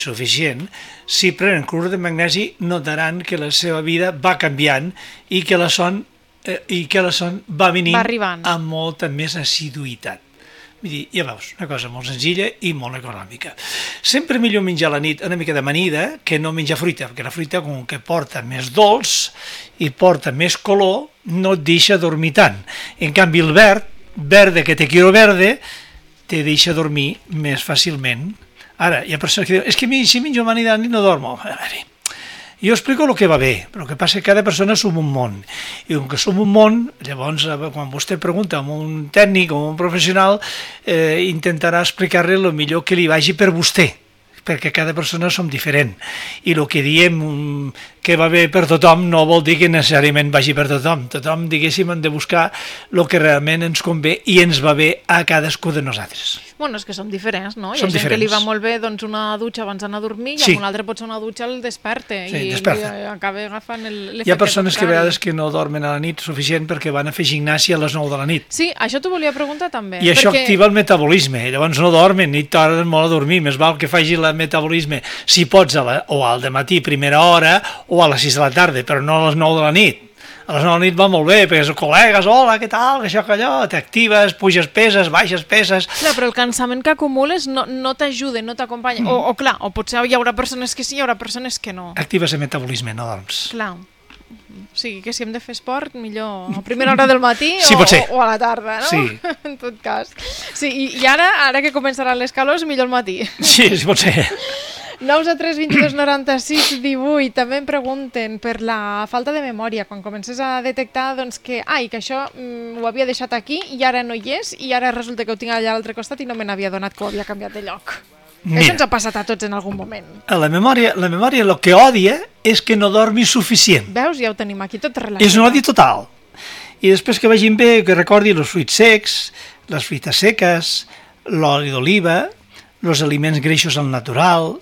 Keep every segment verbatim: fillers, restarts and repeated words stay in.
suficient, si prenen clorur de magnesi notaran que la seva vida va canviant i que la son, eh, i que la son va venint va amb molta més assiduïtat. Vull dir, ja veus, una cosa molt senzilla i molt econòmica. Sempre millor menjar a la nit una mica d'amanida que no menjar fruita, perquè la fruita, com que porta més dolç i porta més color, no et deixa dormir tant. En canvi, el verd, verde que te quiero verde, te deixa dormir més fàcilment. Ara, hi ha persones que diuen, és que si menjo amanida a la nit no dormo. A veure, jo explico el que va bé, però el que passa és que cada persona som un món. I com que som un món, llavors, quan vostè pregunta a un tècnic o un professional, eh, intentarà explicar-li el millor que li vagi per vostè, perquè cada persona som diferent. I el que diem um, que va bé per tothom no vol dir que necessàriament vagi per tothom. Tothom, diguéssim, hem de buscar el que realment ens convé i ens va bé a cadascú de nosaltres. Bueno, és que som diferents, no? Hi ha Som gent diferents. que li va molt bé doncs, una dutxa abans d'anar a dormir i Sí. amb una altra pot ser una dutxa el desperte Sí, i, desperta. i acaba agafant l'efecte. Hi ha persones que a contrari. vegades que no dormen a la nit suficient perquè van a fer gimnàsia a les nou de la nit. Sí, això t'ho volia preguntar també. I això perquè... activa el metabolisme, llavors no dormen ni tarden molt a dormir, més val que faci el metabolisme, si pots, a la, o al dematí, primera hora, o a les sis de la tarda, però no a les nou de la nit. A les nou de la nit va molt bé, perquè els col·legues, hola, què tal, que això, que allò, t'actives, puges peses, baixes peses... Clar, però el cansament que acumules no, no t'ajuda, no t'acompanya. Mm. O, o clar, o potser hi haurà persones que sí, hi haurà persones que no. Actives el metabolisme, no dorms. Clar. O sigui, que si hem de fer esport, millor a primera hora del matí Sí, o, pot ser. o a la tarda, no? Sí. En tot cas. Sí, i, i ara, ara que començaran les calors, millor al matí. Sí, sí, pot ser. nou a tres, vint-i-dos, noranta-sis, divuit. També em pregunten per la falta de memòria, quan comences a detectar doncs, que, ai, que això mm, ho havia deixat aquí i ara no hi és, i ara resulta que ho tinc allà a l'altre costat i no me n'havia donat que ho havia canviat de lloc. Mira. Això ens ha passat a tots en algun moment. A la memòria, la memòria el que odia és que no dormi suficient. Veus? Ja ho tenim aquí tot relacionat. És un odi total. I després que vagin bé, que recordi els fruits secs, les fruites seques, l'oli d'oliva, els aliments greixos al natural.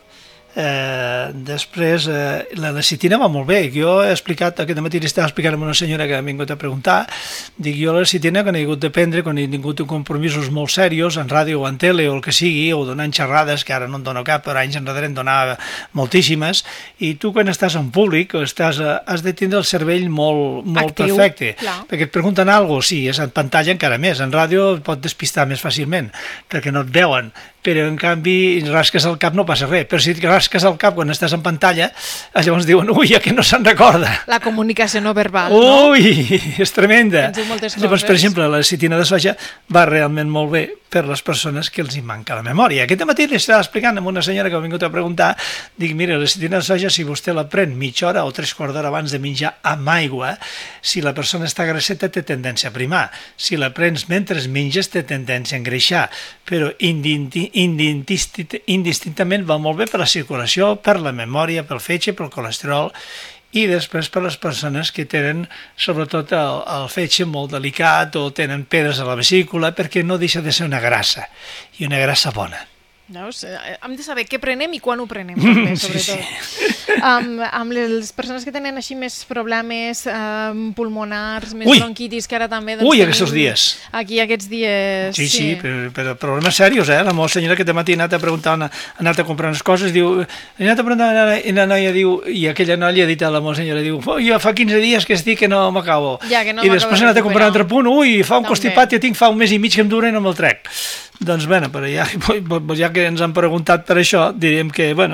Eh, després eh, la lecitina va molt bé. Jo he explicat, aquest matí estava explicant a una senyora que ha vingut a preguntar, dic jo la lecitina que n'he hagut de prendre quan he tingut compromisos molt serios en ràdio o en tele o el que sigui, o donant xerrades, que ara no en dono cap, però anys enrere en donava moltíssimes, i tu quan estàs en públic estàs, has de tindre el cervell molt, molt actiu, perfecte, clar. perquè et pregunten alguna cosa, sí, és en pantalla encara més, en ràdio et pot despistar més fàcilment, perquè no et veuen, però en canvi rasques el cap no passa res, però si et rasques el cap quan estàs en pantalla, llavors diuen, ui, ja que no se'n recorda. La comunicació no verbal, Ui, no? és tremenda. Ens diu moltes Llavors, coses. per exemple, la lecitina de soja va realment molt bé per les persones que els hi manca la memòria. Aquest matí li estava explicant a una senyora que ha vingut a preguntar, dic, mira, la lecitina de soja, si vostè la pren mitja hora o tres quarts d'hora abans de menjar amb aigua, si la persona està grasseta té tendència a primar. Si la prens mentre menges té tendència a engreixar, però indinti, indinti, indistintament va molt bé per la circulació, per la memòria, pel fetge, pel colesterol, i després per les persones que tenen sobretot el, el fetge molt delicat o tenen pedres a la vesícula, perquè no deixa de ser una grassa, i una grassa bona. Veus? Hem de saber què prenem i quan ho prenem, també, sobretot. Sí, sí. Amb, amb les persones que tenen així més problemes um, pulmonars, més Ui! bronquitis, que ara també... Doncs, Ui, tenim aquests dies. Aquí aquests dies... Sí, sí, però, però problemes serios, eh? La meva senyora que demà ha anat a preguntar, ha anat a comprar unes coses, diu, ha anat a preguntar, i la noia diu, i aquella noia ha dit a la meva senyora, diu, oh, jo fa quinze dies que estic que no m'acabo. Ja, que no I després ha anat a comprar un altre punt, ui, fa un També. constipat, ja tinc fa un mes i mig que em dura i no me'l trec. Doncs, bueno, però ja, ja que ens han preguntat per això, diríem que, bueno,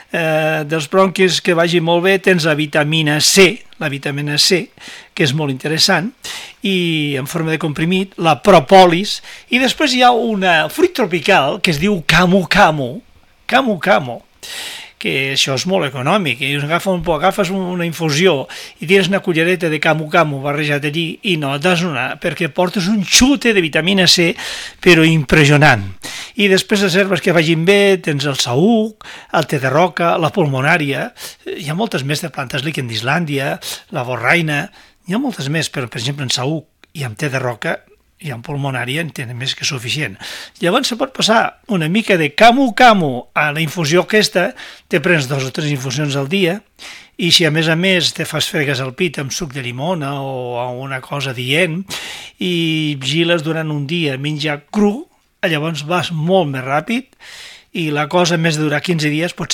eh, dels bronquis que vagi molt bé, tens la vitamina C, la vitamina C, que és molt interessant, i en forma de comprimit, la propòlis, i després hi ha una fruit tropical que es diu camu camu, camu camu, que això és molt econòmic, i agafes, un, agafes una infusió i tires una cullereta de camu camu barrejat allí i notes una, perquè portes un xute de vitamina C, però impressionant. I després les herbes que vagin bé, tens el saüc, el te de roca, la pulmonària, hi ha moltes més de plantes líquen d'Islàndia, la borraina, hi ha moltes més, però per exemple en saüc i amb te de roca i en pulmonària en tenen més que suficient. Llavors se pot passar una mica de camu camu a la infusió aquesta, te prens dos o tres infusions al dia, i si a més a més te fas fregues al pit amb suc de llimona o una cosa dient, i vigiles durant un dia menjar cru, llavors vas molt més ràpid, i la cosa, en més de durar quinze dies, pot